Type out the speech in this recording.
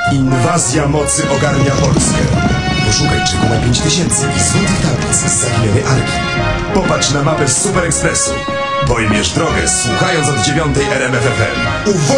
Inwazja mocy ogarnia Polskę. Poszukaj czeku na 5000 i złotych tablic z zaginionej arki. Popatrz na mapę z Super Expressu. Pojmiesz drogę słuchając od 9 RMF FM.